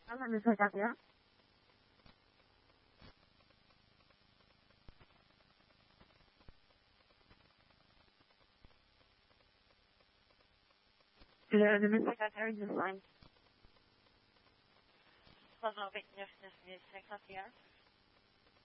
한번 소리하고요. The message I heard this line. Hello, witness this is Secretary.